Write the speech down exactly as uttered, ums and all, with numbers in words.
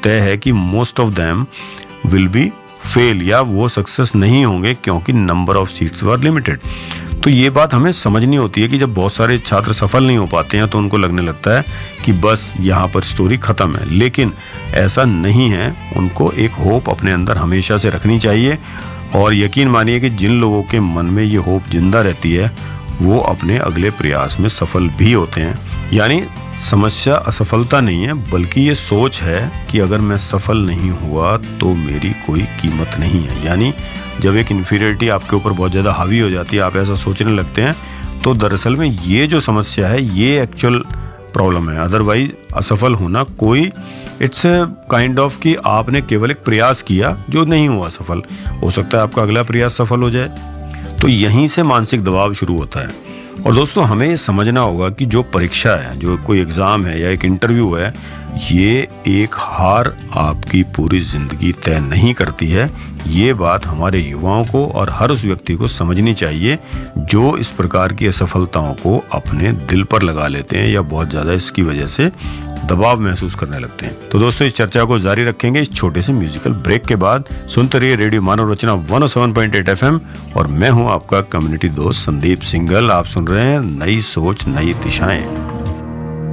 तय है कि most of them will be fail, या वो सक्सेस नहीं होंगे क्योंकि number of seats were limited. तो ये बात हमें समझनी होती है कि जब बहुत सारे छात्र सफल नहीं हो पाते हैं तो उनको लगने लगता है कि बस यहाँ पर स्टोरी खत्म है, लेकिन ऐसा नहीं है। उनको एक होप अपने अंदर हमेशा से रखनी चाहिए, और यकीन मानिए कि जिन लोगों के मन में ये होप जिंदा रहती है वो अपने अगले प्रयास में सफल भी होते हैं। यानी समस्या असफलता नहीं है, बल्कि ये सोच है कि अगर मैं सफल नहीं हुआ तो मेरी कोई कीमत नहीं है। यानी जब एक इन्फीरियरिटी आपके ऊपर बहुत ज़्यादा हावी हो जाती है, आप ऐसा सोचने लगते हैं, तो दरअसल में ये जो समस्या है ये एक्चुअल प्रॉब्लम है। अदरवाइज असफल होना कोई इट्स काइंड ऑफ कि आपने केवल एक प्रयास किया जो नहीं हुआ सफल, हो सकता है आपका अगला प्रयास सफल हो जाए। तो यहीं से मानसिक दबाव शुरू होता है। और दोस्तों हमें ये समझना होगा कि जो परीक्षा है, जो कोई एग्ज़ाम है या एक इंटरव्यू है, ये एक हार आपकी पूरी ज़िंदगी तय नहीं करती है। ये बात हमारे युवाओं को और हर उस व्यक्ति को समझनी चाहिए जो इस प्रकार की असफलताओं को अपने दिल पर लगा लेते हैं या बहुत ज़्यादा इसकी वजह से दबाव महसूस करने लगते हैं। तो दोस्तों इस चर्चा को जारी रखेंगे इस छोटे से म्यूजिकल ब्रेक के बाद। सुनते रहिए रेडियो मानव रचना one O seven point eight F M, और मैं हूं आपका कम्युनिटी दोस्त संदीप सिंगल। आप सुन रहे हैं नई सोच नई दिशाएं।